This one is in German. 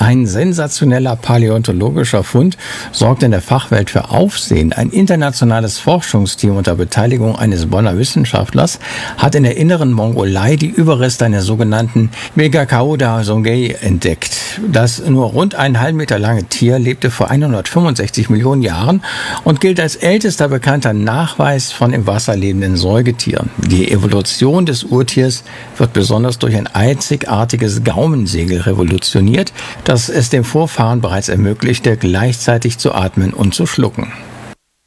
Ein sensationeller paläontologischer Fund sorgt in der Fachwelt für Aufsehen. Ein internationales Forschungsteam unter Beteiligung eines Bonner Wissenschaftlers hat in der inneren Mongolei die Überreste einer sogenannten Megakauda songay entdeckt. Das nur rund 1,5 Meter lange Tier lebte vor 165 Millionen Jahren und gilt als ältester bekannter Nachweis von im Wasser lebenden Säugetieren. Die Evolution des Urtiers wird besonders durch ein einzigartiges Gaumensegel revolutioniert, das es dem Vorfahren bereits ermöglichte, gleichzeitig zu atmen und zu schlucken.